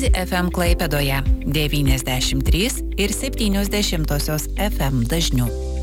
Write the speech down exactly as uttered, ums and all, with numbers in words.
Easy F M Klaipėdoje devyniasdešimt trys ir septynios dešimtosios F M dažniu.